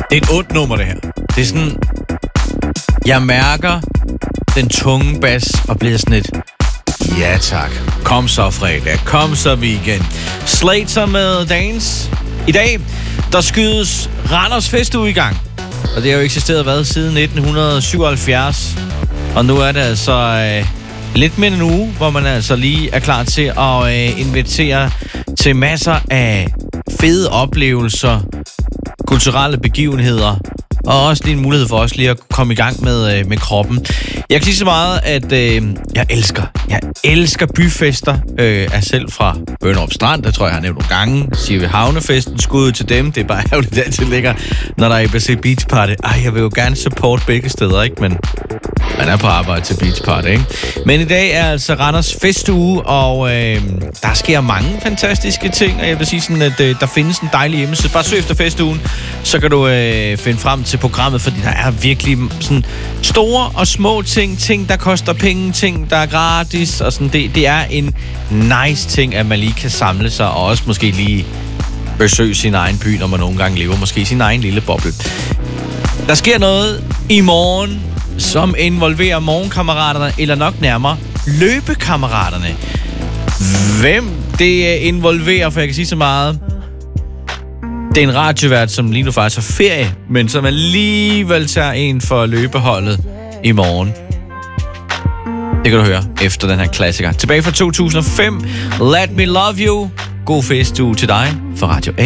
Det er et ondt nummer, det her. Det er sådan... Jeg mærker den tunge bas og bliver sådan et... Ja tak. Kom så fredag. Kom så weekend. Slater med Dance. I dag, der skydes Randers Festuge i gang. Og det har jo eksisteret siden 1977. Og nu er det altså lidt mere end en uge, hvor man altså lige er klar til at invitere til masser af fede oplevelser, kulturelle begivenheder, og også lige en mulighed for os lige at komme i gang med kroppen. Jeg kan sige så meget, at jeg elsker byfester. Er selv fra Bønderup Strand, der tror jeg har nævnt nogle gange. Siger vi Havnefesten, skud til dem. Det er bare ærgerligt, at det ligger, når der er ABC Beach Party. Jeg vil jo gerne support begge steder, ikke? Men man er på arbejde til Beach Party, ikke? Men i dag er altså Randers Festuge, og der sker mange fantastiske ting. Og jeg vil sige sådan, at der findes en dejlig hjemmeside. Bare søg efter Festugen, så kan du finde frem til programmet, fordi der er virkelig sådan store og små ting, der koster penge, ting, der er gratis, og sådan. Det er en nice ting, at man lige kan samle sig, og også måske lige besøge sin egen by, når man nogle gange lever måske sin egen lille boble. Der sker noget i morgen, som involverer morgenkammeraterne, eller nok nærmere løbekammeraterne. Hvem det involverer, for jeg kan sige så meget. Det er en radiovært, som lige nu faktisk har ferie, men som alligevel tager en for løbeholdet i morgen. Det kan du høre efter den her klassiker. Tilbage fra 2005. Let Me Love You. God festuge til dig fra Radio A.